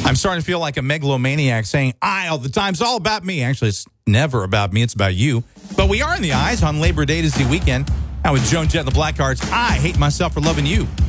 I'm starting to feel like a megalomaniac saying I all the time. It's all about me. Actually, it's never about me. It's about you. But we are in the eyes on Labor Day to see weekend. Now with Joan Jett and the Blackhearts, I hate myself for loving you.